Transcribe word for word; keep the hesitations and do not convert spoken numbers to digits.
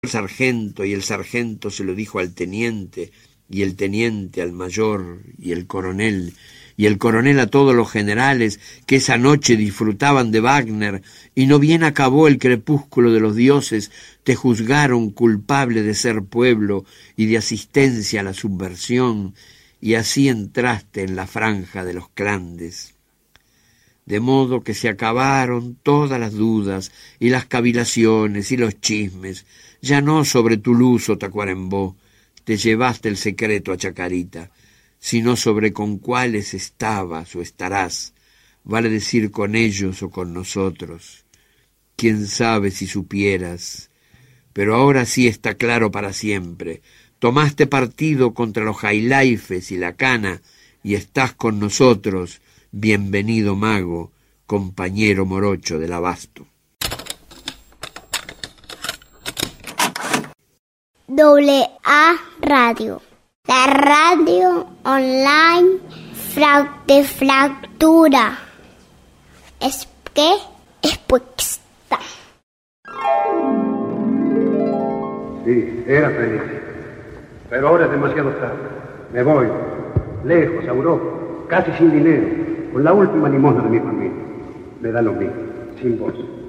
el sargento, y el sargento se lo dijo al teniente, y el teniente al mayor, y el coronel, y el coronel a todos los generales que esa noche disfrutaban de Wagner, y no bien acabó el crepúsculo de los dioses, te juzgaron culpable de ser pueblo y de asistencia a la subversión, y así entraste en la franja de los clandes. De modo que se acabaron todas las dudas y las cavilaciones y los chismes. Ya no sobre Toulouse o Tacuarembó te llevaste el secreto a Chacarita, sino sobre con cuáles estabas o estarás, vale decir con ellos o con nosotros. Quién sabe si supieras, pero ahora sí está claro para siempre. Tomaste partido contra los jailaifes y la cana y estás con nosotros. Bienvenido mago, compañero morocho del abasto. Doble A Radio, la radio online fra de fractura. Es que es puesta. Sí, era feliz. Pero ahora es demasiado tarde. Me voy, lejos, a Europa, casi sin dinero, con la última limosna de mi familia. Me da lo mismo, sin vos.